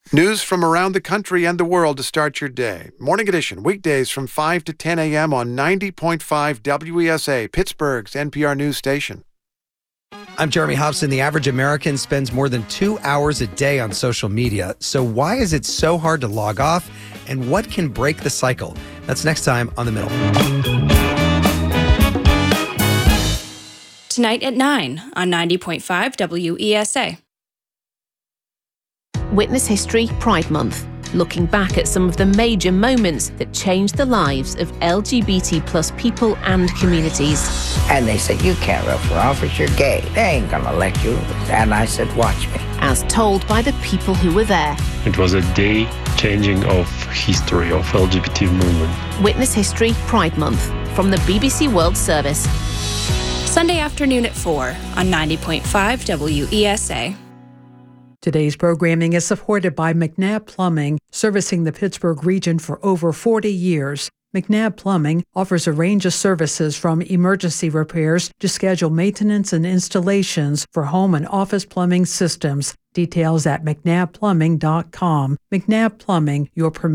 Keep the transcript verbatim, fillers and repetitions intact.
News from around the country and the world to start your day. Morning Edition, weekdays from five to ten a.m. on ninety point five W E S A, Pittsburgh's N P R news station. I'm Jeremy Hobson. The average American spends more than two hours a day on social media. So why is it so hard to log off? And what can break the cycle? That's next time on The Middle. Tonight at nine on ninety point five W E S A. Witness History Pride Month, looking back at some of the major moments that changed the lives of L G B T plus people and communities. And they said, you can't run for office, you're gay. They ain't gonna let you. And I said, watch me. As told by the people who were there. It was a day changing of history of L G B T movement. Witness History Pride Month from the B B C World Service. Sunday afternoon at four on ninety point five W E S A. Today's programming is supported by McNabb Plumbing, servicing the Pittsburgh region for over forty years. McNabb Plumbing offers a range of services from emergency repairs to scheduled maintenance and installations for home and office plumbing systems. Details at mcnabb plumbing dot com. McNabb Plumbing, your premier